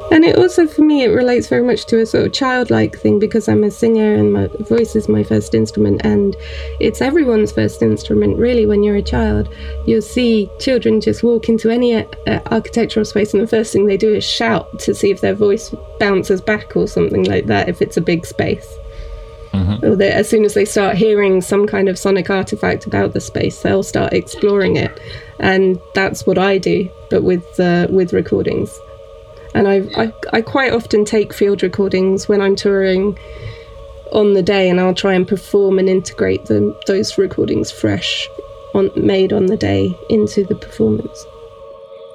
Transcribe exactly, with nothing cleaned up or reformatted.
And it also, for me, it relates very much to a sort of childlike thing, because I'm a singer and my voice is my first instrument, and it's everyone's first instrument, really. When you're a child, you'll see children just walk into any uh, architectural space, and the first thing they do is shout to see if their voice bounces back or something like that, if it's a big space. Mm-hmm. Or they, as soon as they start hearing some kind of sonic artifact about the space, they'll start exploring it. And that's what I do, but with uh, with recordings. And I, I I quite often take field recordings when I'm touring on the day, and I'll try and perform and integrate them, those recordings fresh, on, made on the day, into the performance.